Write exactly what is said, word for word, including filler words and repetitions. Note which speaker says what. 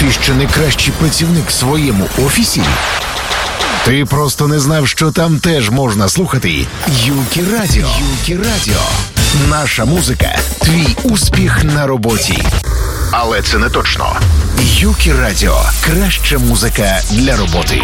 Speaker 1: Ти що не кращий працівник в своєму офісі? Ти просто не знав, що там теж можна слухати Юкі Радіо. Юкі Радіо. Наша музика – твій успіх на роботі. Але це не точно. Юкі Радіо – краща музика для роботи.